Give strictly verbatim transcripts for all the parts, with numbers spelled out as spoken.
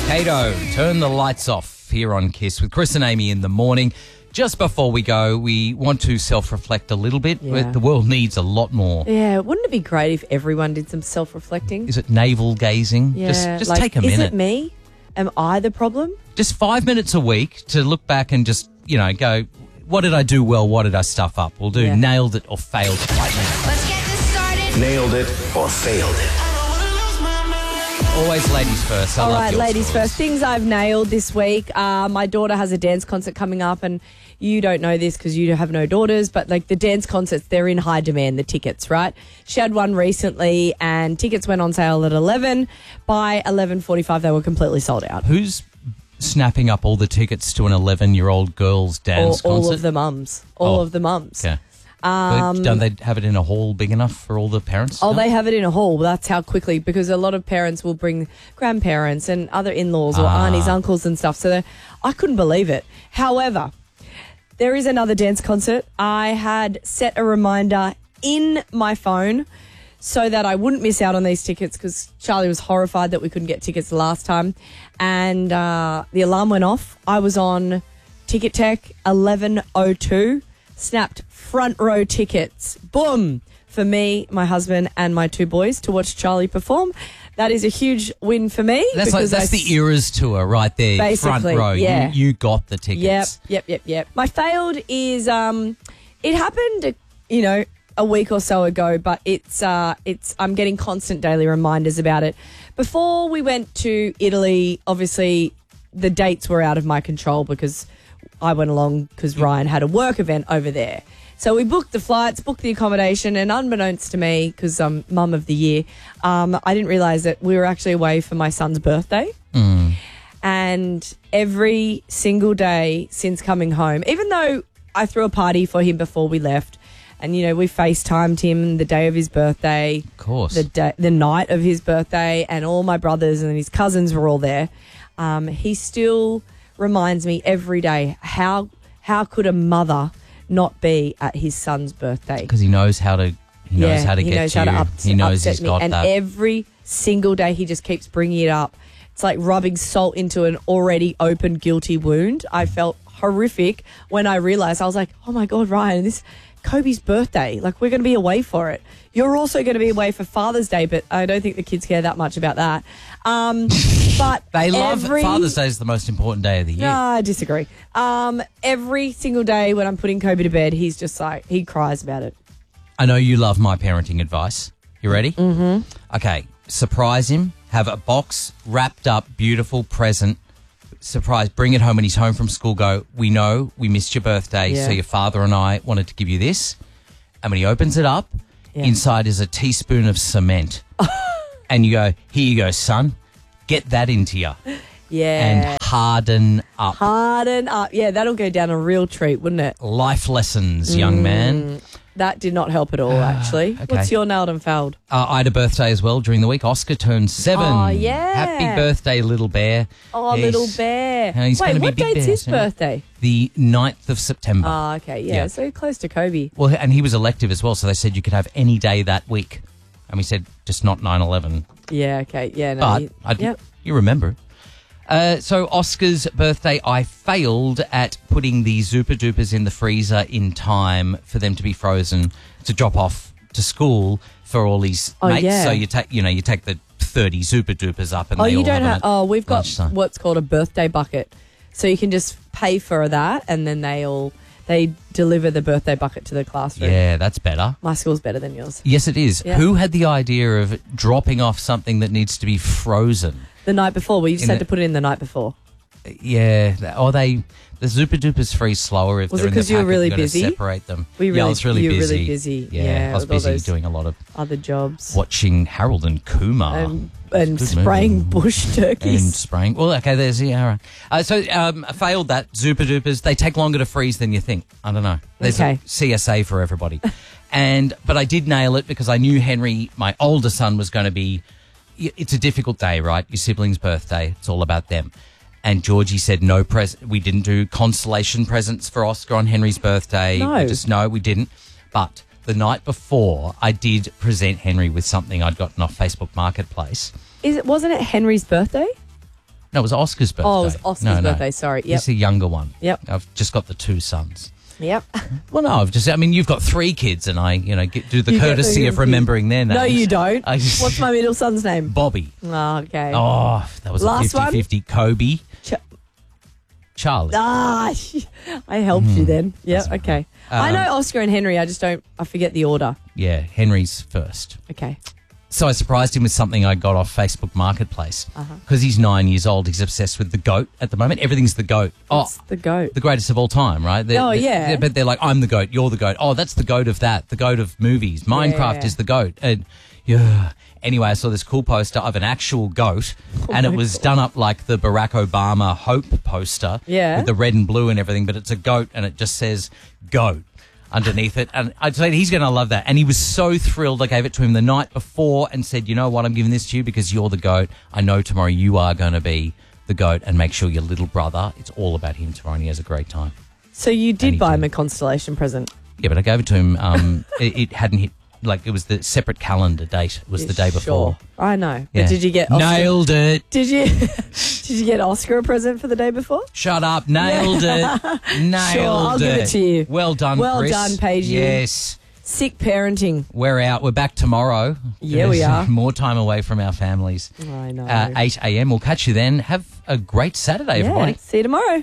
Kato, turn the lights off here on Kiss with Chris and Amy in the morning. Just before we go, we want to self-reflect a little bit. Yeah. The world needs a lot more. Yeah, wouldn't it be great if everyone did some self-reflecting? Is it navel gazing? Yeah, Just, just like, take a is minute. it me? Am I the problem? Just five minutes a week to look back and just, you know, go, what did I do well? What did I stuff up? We'll do Yeah. nailed it or failed it right now. Let's get this started. Nailed it or failed it. Always ladies first. I All love right, your ladies stories. first. Things I've nailed this week. Uh, my daughter has a dance concert coming up, and you don't know this because you have no daughters, but like the dance concerts, they're in high demand, the tickets, right? She had one recently, and tickets went on sale at eleven. By eleven forty-five, they were completely sold out. Who's snapping up all the tickets to an eleven-year-old girl's All, dance all concert? of the mums. All Oh, of the mums. Okay. But don't they have it in a hall big enough for all the parents? Oh, No? they have it in a hall. That's how quickly, because a lot of parents will bring grandparents and other in-laws or Ah. aunties, uncles and stuff. So they're- I couldn't believe it. However, there is another dance concert. I had set a reminder in my phone so that I wouldn't miss out on these tickets because Charlie was horrified that we couldn't get tickets the last time. And uh, the alarm went off. I was on Ticket Tech eleven oh two, snapped front row tickets. Boom! For me, my husband, and my two boys to watch Charlie perform. That is a huge win for me. That's like because that's I the Eras tour right there, front Basically, row. yeah. You, you got the tickets. Yep, yep, yep, yep. My failed is um, it happened, you know, a week or so ago, but it's uh, it's I'm getting constant daily reminders about it. Before we went to Italy, obviously the dates were out of my control because I went along because Ryan had a work event over there. So we booked the flights, booked the accommodation, and unbeknownst to me, because I'm mum of the year, um, I didn't realise that we were actually away for my son's birthday. Mm. And every single day since coming home, even though I threw a party for him before we left, and, you know, we FaceTimed him the day of his birthday. Of course. The, day, the night of his birthday, and all my brothers and his cousins were all there. Um, he still reminds me every day, how how could a mother not be at his son's birthday? Because he knows how to. He knows how to he get knows you. how to ups- he knows upset he's me. got and that. every single day he just keeps bringing it up. It's like rubbing salt into an already open guilty wound. I felt horrific when I realised. I was like, oh my God, Ryan, this Kobe's birthday. Like, we're going to be away for it. You're also going to be away for Father's Day, but I don't think the kids care that much about that. Um, but They love every, Father's Day is the most important day of the year. No, I disagree. Um, every single day when I'm putting Kobe to bed, he's just like, he cries about it. I know you love my parenting advice. You ready? Mm-hmm. Okay. Surprise him. Have a box wrapped up, beautiful present. Surprise. Bring it home when he's home from school. Go, we know we missed your birthday, Yeah. so your father and I wanted to give you this. And when he opens it up, Yeah. inside is a teaspoon of cement. And you go, here you go, son. Get that into you. Yeah. And harden up. Harden up. Yeah, that'll go down a real treat, wouldn't it? Life lessons, young man. That did not help at all, actually. okay. What's your nailed and failed? Uh, I had a birthday as well during the week. Oscar turned seven. Oh, yeah. Happy birthday, little bear. Oh, He's- little bear. Yeah, he's Wait, gonna be what big date's bear his soon. birthday? The ninth of September. Oh, okay. Yeah, Yeah. so close to Kobe. Well, and he was elective as well, so they said you could have any day that week. And we said, just not nine eleven. Yeah, okay. Yeah, no. But he- I, yep. you remember. Uh, so Oscar's birthday, I failed at putting the Zupa Dupas in the freezer in time for them to be frozen to drop off to school for all his Oh, mates. yeah. So you take, you know, you take the thirty Zupa Dupas up, and Oh, they you all don't have, have. them Oh, at we've got lunchtime. what's called a birthday bucket. So you can just pay for that and then they all. They deliver the birthday bucket to the classroom. Yeah, that's better. My school's better than yours. Yes, it is. Yeah. Who had the idea of dropping off something that needs to be frozen? The night before. Well, you just In had the- to put it in the night before. Yeah, th- or they the Zupa Dupas freeze slower if Was they're it in the 'cause you were packet, really you've gotta busy? Separate them. We yeah, I really- was really you were busy. really busy. Yeah, Yeah, I was with all busy those doing a lot of Other jobs. watching Harold and Kumar And, and Good spraying movie. bush and turkeys. spraying. Well, okay, there's yeah. all right. Uh, so um, I failed that. Zupa Dupas, they take longer to freeze than you think. I don't know. There's Okay. a C S A for everybody. and but I did nail it because I knew Henry, my older son, was going to be. It's a difficult day, right? Your sibling's birthday. It's all about them. And Georgie said no present. We didn't do consolation presents for Oscar on Henry's birthday. No. We just no, we didn't. But the night before, I did present Henry with something I'd gotten off Facebook Marketplace. Is it? Wasn't it Henry's birthday? No, it was Oscar's birthday. Oh, it was Oscar's No, no. birthday, sorry. Yep. He's the younger one. Yep. I've just got the two sons. Yep. Well, no, I've just, I mean, you've got three kids and I, you know, get, do the You get courtesy the- of remembering their names. No, you don't. I just, What's my middle son's name? Bobby. Oh, okay. Oh, that was Last a fifty-fifty. Kobe. Ch- Charlie. ah, I helped you then. Yeah, That's all okay. Um, I know Oscar and Henry. I just don't, I forget the order. Yeah, Henry's first. Okay. So I surprised him with something I got off Facebook Marketplace. Because Uh-huh. he's nine years old. He's obsessed with the GOAT at the moment. Everything's the GOAT. What's oh, the goat? the greatest of all time, right? They're- Oh, they're- yeah. they're- but they're like, I'm the GOAT, you're the GOAT. Oh, that's the GOAT of that, the GOAT of movies. Minecraft Yeah. is the GOAT. And yeah. Anyway, I saw this cool poster of an actual goat, Oh and it was done up like the Barack Obama Hope poster Yeah. with the red and blue and everything, but it's a goat, and it just says GOAT underneath it. And I'd say he's going to love that. And he was so thrilled. I gave it to him the night before and said, you know what, I'm giving this to you because you're the GOAT. I know tomorrow you are going to be the GOAT, and make sure your little brother, it's all about him tomorrow, and he has a great time. So you And did he buy did. him a constellation present. Yeah, but I gave it to him. Um, it, it hadn't hit, like, it was the separate calendar date. It was the day before. Sure. I know. But Yeah. did you get Oscar? Nailed it. Did you did you get Oscar a present for the day before? Shut up. Nailed it. Nailed Sure, I'll it. give it to you. Well done, Well Chris. done, Paige. Yes. Sick parenting. We're out. We're back tomorrow. Yeah, we There's are. More time away from our families. I know. Uh, eight a.m. We'll catch you then. Have a great Saturday, yeah. everybody. See you tomorrow.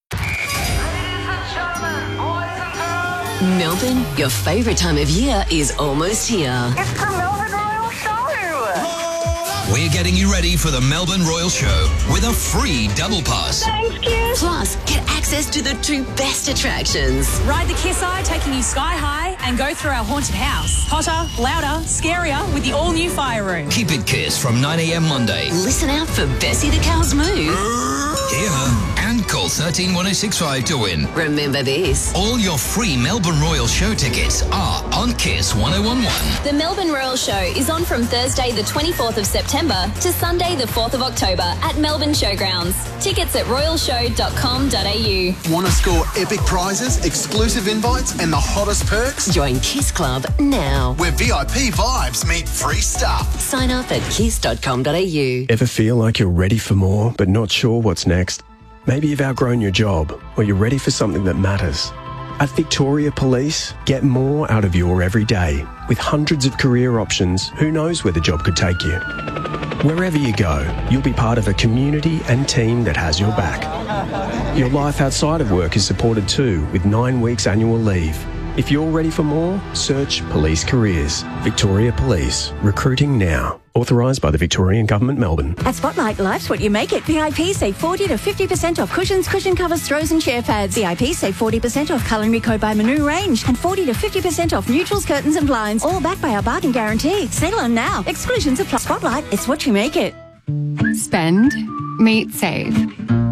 Melbourne, your favourite time of year is almost here. It's the Melbourne Royal Show. We're getting you ready for the Melbourne Royal Show with a free double pass. Thanks, kids. Plus, get access to the two best attractions. Ride the Kiss Eye, taking you sky high, and go through our haunted house. Hotter, louder, scarier with the all-new fire room. Keep it Kiss from nine a.m. Monday. Listen out for Bessie the Cow's move. Hear her and call thirteen one oh six five to win. Remember this. All your free Melbourne Royal Show tickets are on Kiss one oh one one. The Melbourne Royal Show is on from Thursday the twenty-fourth of September to Sunday the fourth of October at Melbourne Showgrounds. Tickets at royal show dot com dot a u. Want to score epic prizes, exclusive invites, and the hottest perks? Join Kiss Club now. Where V I P vibes meet free stuff. Sign up at kiss dot com dot a u. Ever feel like you're ready for more but not sure what's next? Maybe you've outgrown your job or you're ready for something that matters. At Victoria Police, get more out of your everyday. With hundreds of career options, who knows where the job could take you? Wherever you go, you'll be part of a community and team that has your back. Your life outside of work is supported too, with nine weeks annual leave. If you're ready for more, search Police Careers. Victoria Police. Recruiting now. Authorised by the Victorian Government, Melbourne. At Spotlight, life's what you make it. V I P save forty to fifty percent off cushions, cushion covers, throws and chair pads. V I P save forty percent off Culinary Co by Manu range and forty to fifty percent off neutrals, curtains and blinds. All backed by our bargain guarantee. Sale on now. Exclusions apply. Spotlight, it's what you make it. Spend, meet, save.